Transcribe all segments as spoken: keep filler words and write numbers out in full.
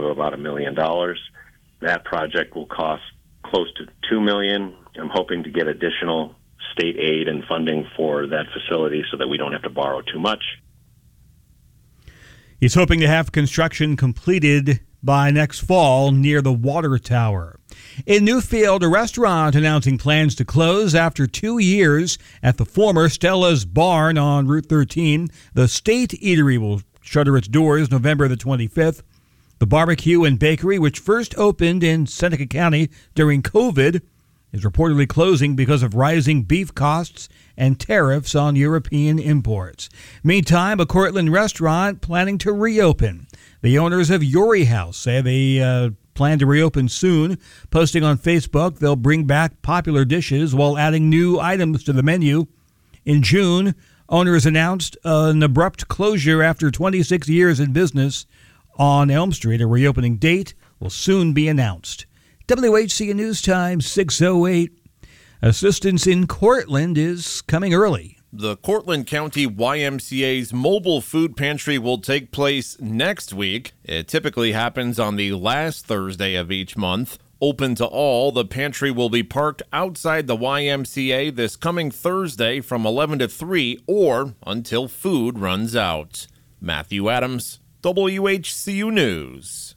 of about a million dollars. That project will cost close to two million dollars. I'm hoping to get additional state aid and funding for that facility so that we don't have to borrow too much. He's hoping to have construction completed by next fall near the water tower. In Newfield, a restaurant announcing plans to close after two years at the former Stella's Barn on Route thirteen. The State Eatery will shutter its doors November the twenty-fifth. The barbecue and bakery, which first opened in Seneca County during COVID, is reportedly closing because of rising beef costs and tariffs on European imports. Meantime, a Cortland restaurant planning to reopen. The owners of Yuri House say they uh, plan to reopen soon. Posting on Facebook, they'll bring back popular dishes while adding new items to the menu. In June, owners announced an abrupt closure after twenty-six years in business on Elm Street. A reopening date will soon be announced. W H C News Time, six oh eight. Assistance in Cortland is coming early. The Cortland County Y M C A's mobile food pantry will take place next week. It typically happens on the last Thursday of each month. Open to all, the pantry will be parked outside the Y M C A this coming Thursday from eleven to three or until food runs out. Matthew Adams, W H C U News.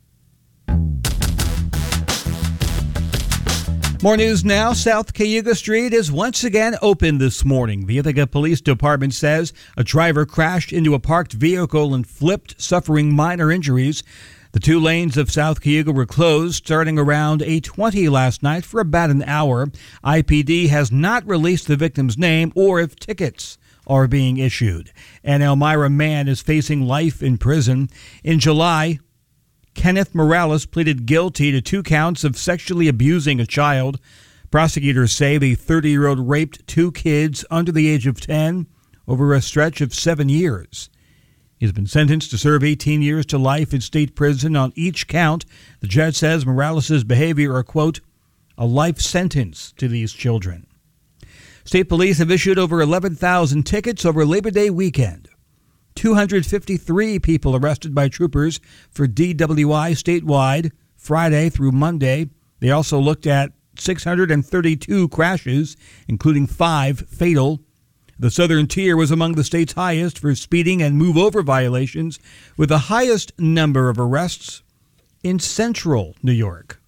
More news now. South Cayuga Street is once again open this morning. The Ithaca Police Department says a driver crashed into a parked vehicle and flipped, suffering minor injuries. The two lanes of South Cayuga were closed starting around eight twenty last night for about an hour. I P D has not released the victim's name or if tickets are being issued. An Elmira man is facing life in prison. In July, Kenneth Morales pleaded guilty to two counts of sexually abusing a child. Prosecutors say the thirty-year-old raped two kids under the age of ten over a stretch of seven years. He's been sentenced to serve eighteen years to life in state prison on each count. The judge says Morales' behavior are, quote, a life sentence to these children. State police have issued over eleven thousand tickets over Labor Day weekend. two hundred fifty-three people arrested by troopers for D W I statewide Friday through Monday. They also looked at six hundred thirty-two crashes, including five fatal. The Southern Tier was among the state's highest for speeding and move-over violations, with the highest number of arrests in central New York.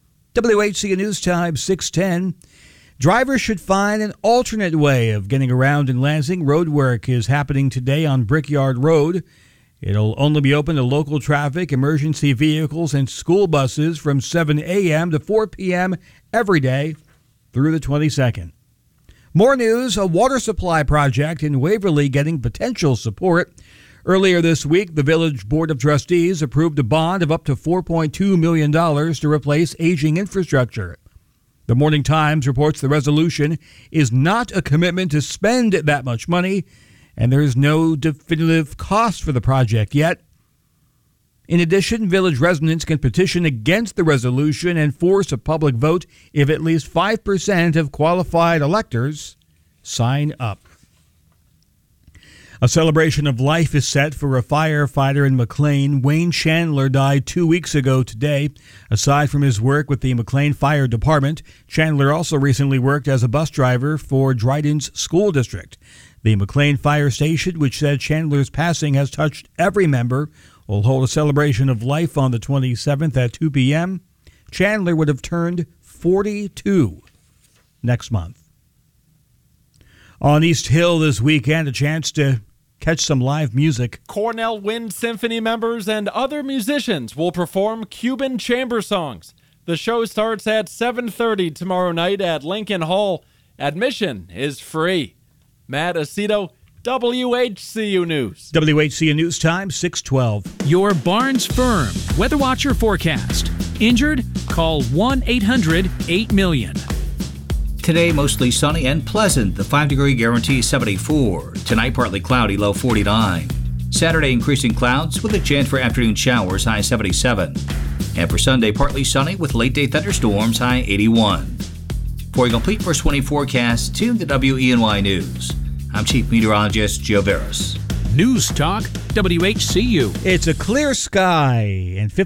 W H C News Time, six ten. Drivers should find an alternate way of getting around in Lansing. Road work is happening today on Brickyard Road. It'll only be open to local traffic, emergency vehicles, and school buses from seven a.m. to four p.m. every day through the twenty-second. More news, a water supply project in Waverly getting potential support. Earlier this week, the Village Board of Trustees approved a bond of up to four point two million dollars to replace aging infrastructure. The Morning Times reports the resolution is not a commitment to spend that much money, and there is no definitive cost for the project yet. In addition, village residents can petition against the resolution and force a public vote if at least five percent of qualified electors sign up. A celebration of life is set for a firefighter in McLean. Wayne Chandler died two weeks ago today. Aside from his work with the McLean Fire Department, Chandler also recently worked as a bus driver for Dryden's school district. The McLean Fire Station, which said Chandler's passing has touched every member, will hold a celebration of life on the twenty-seventh at two p.m. Chandler would have turned forty-two next month. On East Hill this weekend, a chance to catch some live music. Cornell Wind Symphony members and other musicians will perform Cuban chamber songs. The show starts at seven thirty tomorrow night at Lincoln Hall. Admission is free. Matt Aceto, W H C U News. W H C U News Time, six twelve. Your Barnes Firm Weather Watcher forecast. Injured? Call one eight hundred eight million. Today, mostly sunny and pleasant. The five-degree guarantee seventy-four. Tonight, partly cloudy, low forty-nine. Saturday, increasing clouds with a chance for afternoon showers, high seventy-seven. And for Sunday, partly sunny with late-day thunderstorms, high eighty-one. For a complete first twenty forecast, tune to W E N Y News. I'm Chief Meteorologist Joe Veras. News Talk, W H C U. It's a clear sky and fifty